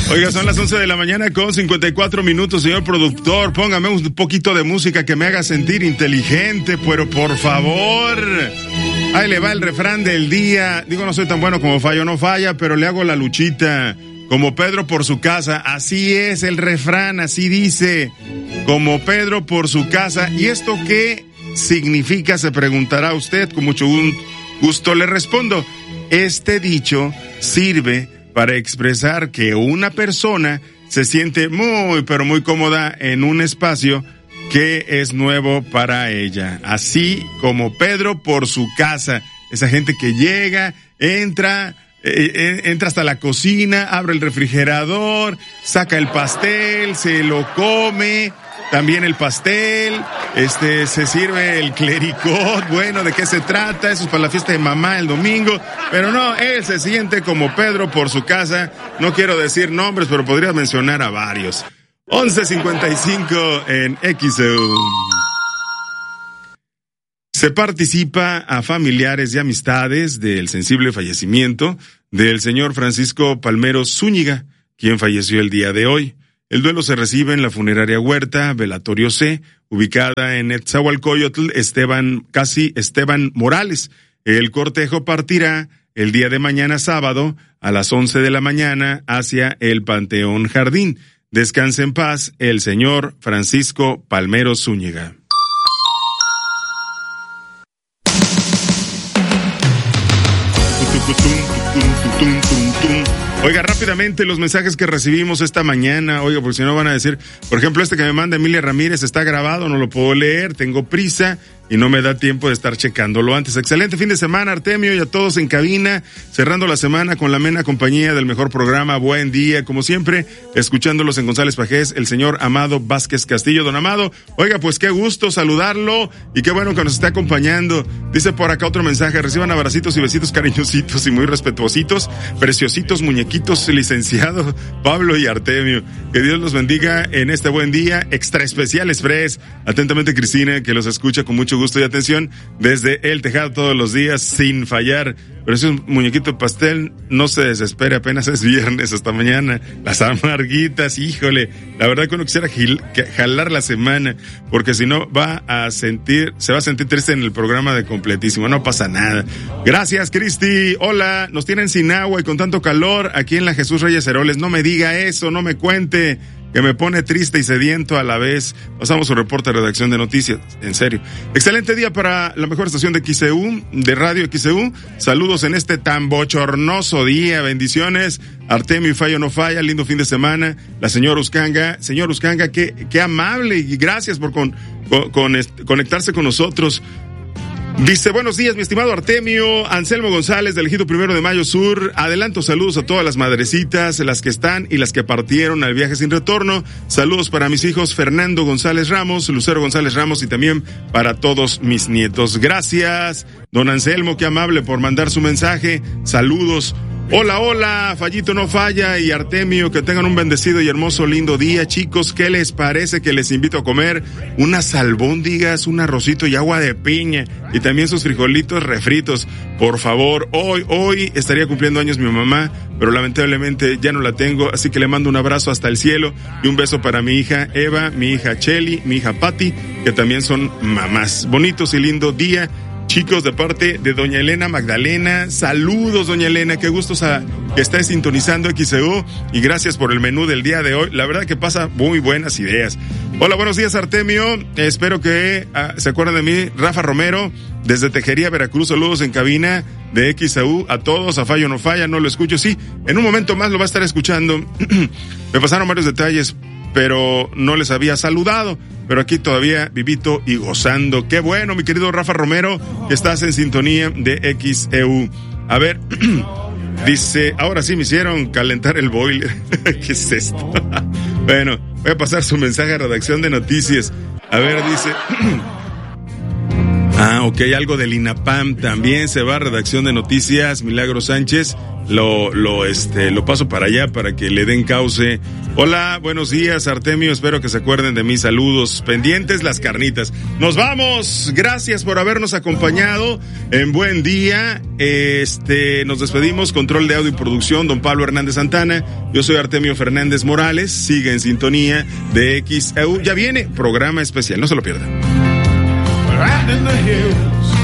Oiga, son las 11 de la mañana con 54 minutos, señor productor. Póngame un poquito de música que me haga sentir inteligente, pero por favor. Ahí le va el refrán del día. Digo, no soy tan bueno como Fallo no falla, pero le hago la luchita. Como Pedro por su casa. Así es el refrán, así dice. Como Pedro por su casa. ¿Y esto qué significa? Se preguntará usted. Con mucho gusto le respondo. Este dicho sirve para expresar que una persona se siente muy, pero muy cómoda en un espacio que es nuevo para ella. Así como Pedro por su casa. Esa gente que llega, entra hasta la cocina, abre el refrigerador, saca el pastel, se lo come, también el pastel, se sirve el clericot. Bueno, ¿de qué se trata? Eso es para la fiesta de mamá el domingo, pero no, él se siente como Pedro por su casa. No quiero decir nombres, pero podría mencionar a varios. 11:55 en XEU. Se participa a familiares y amistades del sensible fallecimiento del señor Francisco Palmero Zúñiga, quien falleció el día de hoy. El duelo se recibe en la funeraria Huerta, Velatorio C, ubicada en Netzahualcóyotl, Esteban Morales. El cortejo partirá el día de mañana sábado a las 11 de la mañana hacia el Panteón Jardín. Descanse en paz el señor Francisco Palmero Zúñiga. Oiga, rápidamente los mensajes que recibimos esta mañana. Oiga, porque si no van a decir, por ejemplo, este que me manda Emilia Ramírez está grabado, no lo puedo leer, tengo prisa y no me da tiempo de estar checándolo antes. Excelente fin de semana, Artemio, y a todos en cabina, cerrando la semana con la amena compañía del mejor programa. Buen día, como siempre, escuchándolos en González Pajés, el señor Amado Vázquez Castillo. Don Amado, oiga, pues qué gusto saludarlo y qué bueno que nos esté acompañando. Dice por acá otro mensaje: reciban abracitos y besitos cariñositos y muy respetuositos, preciositos muñequitos, licenciado Pablo y Artemio. Que Dios los bendiga en este buen día. Extra especial Express. Atentamente Cristina, que los escucha con mucho gusto y atención desde El Tejado todos los días sin fallar. Pero ese muñequito de pastel no se desespere, apenas es viernes, hasta mañana. Las amarguitas, híjole, la verdad que uno quisiera jalar la semana, porque si no se va a sentir triste en el programa de completísimo. No pasa nada. Gracias, Cristi. Hola, nos tienen sin agua y con tanto calor aquí en la Jesús Reyes Heroles. No me diga eso, no me cuente, que me pone triste y sediento a la vez. Pasamos su reporte de redacción de noticias, en serio. Excelente día para la mejor estación de XEU, de Radio XEU. Saludos en este tan bochornoso día, bendiciones. Artemio y Fallo no falla, lindo fin de semana. La señora Uscanga, qué amable y gracias por conectarse con nosotros. Dice, buenos días, mi estimado Artemio. Anselmo González, del Ejido 1 de Mayo Sur. Adelanto saludos a todas las madrecitas, las que están y las que partieron al viaje sin retorno. Saludos para mis hijos Fernando González Ramos, Lucero González Ramos y también para todos mis nietos. Gracias, don Anselmo, qué amable por mandar su mensaje. Saludos. Hola, Fallito no falla y Artemio, que tengan un bendecido y hermoso lindo día. Chicos, ¿qué les parece que les invito a comer unas albóndigas, un arrocito y agua de piña y también sus frijolitos refritos? Por favor, hoy estaría cumpliendo años mi mamá, pero lamentablemente ya no la tengo, así que le mando un abrazo hasta el cielo y un beso para mi hija Eva, mi hija Cheli, mi hija Patti, que también son mamás. Bonitos y lindo día. Chicos, de parte de doña Elena Magdalena, saludos doña Elena, qué gusto que estés sintonizando XEU y gracias por el menú del día de hoy, la verdad que pasa muy buenas ideas. Hola, buenos días Artemio, espero que se acuerden de mí, Rafa Romero, desde Tejería, Veracruz, saludos en cabina de XEU, a todos, a Fallo no falla, no lo escucho, sí, en un momento más lo va a estar escuchando. Me pasaron varios detalles, pero no les había saludado, pero aquí todavía vivito y gozando. Qué bueno, mi querido Rafa Romero, que estás en sintonía de XEU. A ver, dice, ahora sí me hicieron calentar el boiler. ¿Qué es esto? Bueno, voy a pasar su mensaje a redacción de noticias. A ver, dice... ok, algo del INAPAM también se va a redacción de noticias. Milagro Sánchez, lo paso para allá para que le den cauce Hola, buenos días, Artemio. Espero que se acuerden de mis saludos. Pendientes las carnitas. Nos vamos. Gracias por habernos acompañado en Buen Día. Nos despedimos. Control de audio y producción, don Pablo Hernández Santana. Yo soy Artemio Fernández Morales. Sigue en sintonía de XEU. Ya viene programa especial. No se lo pierdan.